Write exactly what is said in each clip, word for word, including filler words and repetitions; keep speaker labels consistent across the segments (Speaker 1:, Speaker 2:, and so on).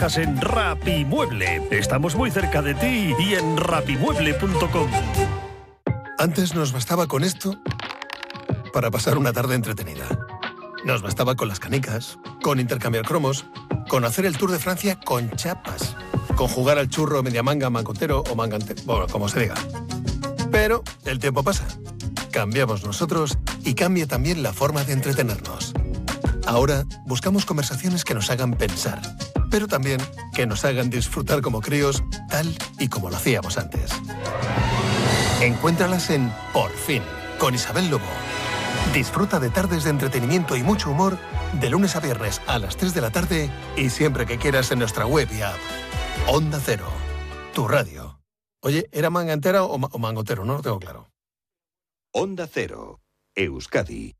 Speaker 1: trabajas en Rapimueble. Estamos muy cerca de ti y en rapimueble punto com.
Speaker 2: Antes nos bastaba con esto para pasar una tarde entretenida. Nos bastaba con las canicas, con intercambiar cromos, con hacer el Tour de Francia con chapas, con jugar al churro media manga, mangotero o mangante, bueno, como se diga. Pero el tiempo pasa. Cambiamos nosotros y cambia también la forma de entretenernos. Ahora buscamos conversaciones que nos hagan pensar, pero también que nos hagan disfrutar como críos, tal y como lo hacíamos antes. Encuéntralas en Por Fin, con Isabel Lobo. Disfruta de tardes de entretenimiento y mucho humor de lunes a viernes a las tres de la tarde y siempre que quieras en nuestra web y app. Onda Cero, tu radio. Oye, ¿era mangantera o, ma- o mangotero? No lo tengo claro.
Speaker 3: Onda Cero, Euskadi.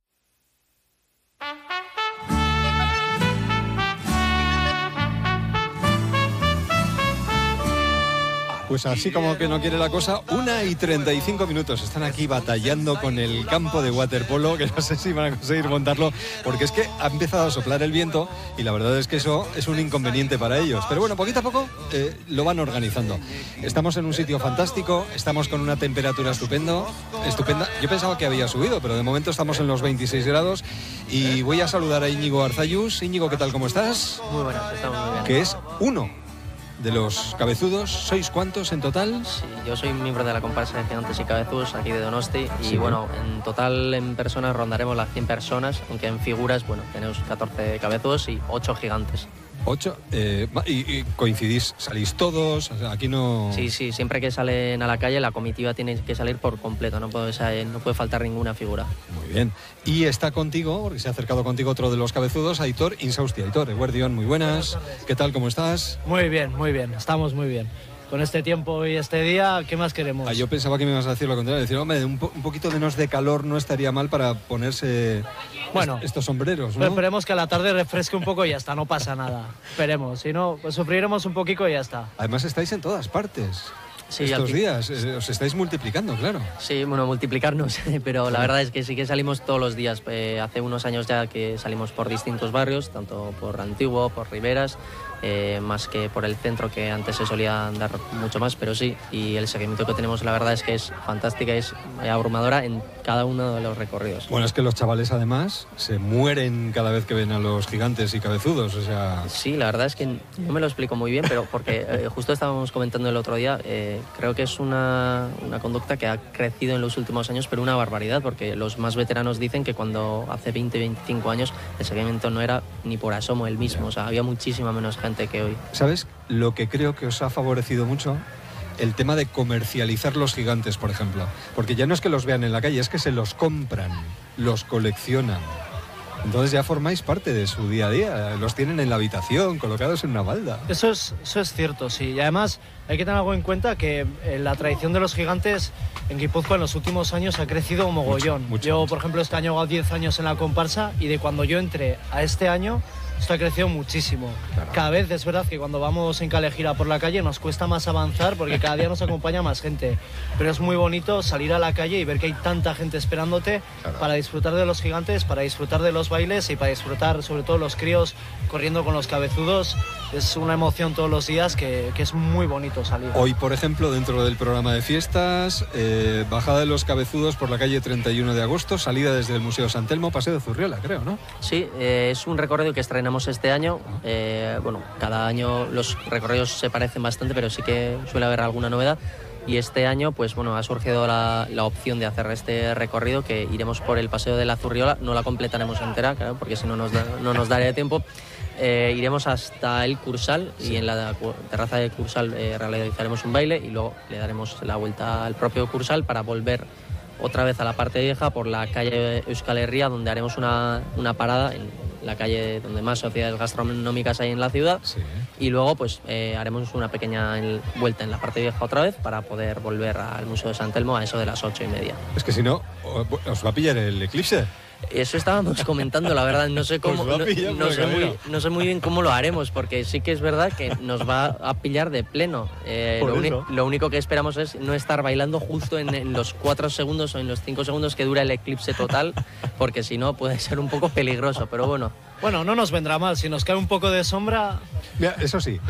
Speaker 4: Pues así como que no quiere la cosa, una y treinta y cinco minutos. Están aquí batallando con el campo de waterpolo, que no sé si van a conseguir montarlo, porque es que ha empezado a soplar el viento y la verdad es que eso es un inconveniente para ellos. Pero bueno, poquito a poco eh, lo van organizando. Estamos en un sitio fantástico, estamos con una temperatura estupendo, estupenda. Yo pensaba que había subido, pero de momento estamos en los veintiséis grados y voy a saludar a Íñigo Arzayus. Íñigo, ¿qué tal? ¿Cómo estás?
Speaker 5: Muy buenas, estamos muy bien.
Speaker 4: Que es uno de los cabezudos. ¿Sois cuántos en total?
Speaker 5: Sí, yo soy miembro de la comparsa de Gigantes y Cabezudos aquí de Donosti y
Speaker 4: Sí.
Speaker 5: bueno, en total en personas rondaremos las cien personas, aunque en figuras, bueno, tenemos catorce cabezudos y ocho gigantes.
Speaker 4: Ocho. Eh, y, y coincidís, salís todos, o sea, aquí no...
Speaker 5: Sí, sí, siempre que salen a la calle la comitiva tiene que salir por completo, no puede, ser- no puede faltar ninguna figura.
Speaker 4: Muy bien. Y está contigo, porque se ha acercado contigo otro de los cabezudos, Aitor Insausti. Aitor, Eguerdión, muy buenas. ¿Qué tal, cómo estás?
Speaker 6: Muy bien, muy bien, estamos muy bien. Con este tiempo y este día, ¿qué más queremos?
Speaker 4: Ah, yo pensaba que me ibas a decir lo contrario, decir, hombre, un, po- un poquito menos de calor no estaría mal para ponerse
Speaker 6: Bueno,
Speaker 4: est- estos sombreros,
Speaker 6: Pero
Speaker 4: ¿no?
Speaker 6: esperemos que a la tarde refresque un poco y ya está, no pasa nada. Esperemos, si no, pues sufriremos un poquito y ya está.
Speaker 4: Además estáis en todas partes.
Speaker 5: Sí,
Speaker 4: Estos
Speaker 5: al fin-
Speaker 4: días, eh, os estáis multiplicando, claro.
Speaker 5: Sí, bueno, multiplicarnos, pero la verdad es que sí que salimos todos los días. Eh, hace unos años ya que salimos por distintos barrios, tanto por Antiguo, por Riberas, eh, más que por el centro, que antes se solía andar mucho más, pero sí, y el seguimiento que tenemos la verdad es que es fantástica, es abrumadora en cada uno de los recorridos.
Speaker 4: Bueno, es que los chavales además se mueren cada vez que ven a los gigantes y cabezudos, o sea...
Speaker 5: Sí, la verdad es que no me lo explico muy bien, pero porque eh, justo estábamos comentando el otro día, eh, creo que es una, una conducta que ha crecido en los últimos años, pero una barbaridad, porque los más veteranos dicen que cuando hace veinte, veinticinco años el seguimiento no era ni por asomo el mismo, o sea, había muchísima menos gente que hoy.
Speaker 4: ¿Sabes? Lo que creo que os ha favorecido mucho, el tema de comercializar los gigantes, por ejemplo. Porque ya no es que los vean en la calle, es que se los compran, los coleccionan. Entonces ya formáis parte de su día a día, los tienen en la habitación, colocados en una balda.
Speaker 6: Eso es, eso es cierto, sí. Y además hay que tener algo en cuenta que eh, la tradición de los gigantes en Guipúzcoa en los últimos años ha crecido un mogollón.
Speaker 4: Mucho, mucho,
Speaker 6: yo,
Speaker 4: mucho.
Speaker 6: por ejemplo, este año he jugado diez años en la comparsa y de cuando yo entré a este año, esto ha crecido muchísimo.
Speaker 4: Claro.
Speaker 6: Cada vez es verdad que cuando vamos en Calejira por la calle nos cuesta más avanzar porque cada día nos acompaña más gente. Pero es muy bonito salir a la calle y ver que hay tanta gente esperándote
Speaker 4: Claro.
Speaker 6: para disfrutar de los gigantes, para disfrutar de los bailes y para disfrutar sobre todo los críos corriendo con los cabezudos. Es una emoción todos los días que, que es muy bonito salir.
Speaker 4: Hoy, por ejemplo, dentro del programa de fiestas, eh, bajada de los cabezudos por la calle treinta y uno de agosto, salida desde el Museo San Telmo, Paseo de Zurriola, creo, ¿no?
Speaker 5: Sí, eh, es un recorrido que estrenamos este año. Eh, bueno, cada año los recorridos se parecen bastante, pero sí que suele haber alguna novedad. Y este año, pues bueno, ha surgido la, la opción de hacer este recorrido, que iremos por el Paseo de la Zurriola. No la completaremos entera, claro, porque si no nos da, no nos daría tiempo. Eh, iremos hasta el Cursal y en la terraza del Cursal eh, realizaremos un baile y luego le daremos la vuelta al propio Cursal para volver otra vez a la parte vieja por la calle Euskal Herria, donde haremos una, una parada en la calle donde más sociedades gastronómicas hay en la ciudad.
Speaker 4: Sí.
Speaker 5: Y luego pues eh, haremos una pequeña el- vuelta en la parte vieja otra vez para poder volver al Museo de San Telmo a eso de las ocho y media.
Speaker 4: Es que si no, o- os va a pillar el eclipse.
Speaker 5: Eso estábamos comentando, la verdad, no sé cómo,
Speaker 4: Os va a
Speaker 5: no,
Speaker 4: pillar
Speaker 5: no
Speaker 4: por
Speaker 5: sé
Speaker 4: el
Speaker 5: muy,
Speaker 4: camino.
Speaker 5: no sé muy bien cómo lo haremos, porque sí que es verdad que nos va a pillar de pleno. Eh,
Speaker 4: Por
Speaker 5: lo, uni-
Speaker 4: eso.
Speaker 5: lo único que esperamos es no estar bailando justo en, en los cuatro segundos o en los cinco segundos que dura el eclipse total, porque si no puede ser un poco peligroso, pero bueno.
Speaker 6: Bueno, no nos vendrá mal. Si nos cae un poco de sombra,
Speaker 4: Mira, eso sí,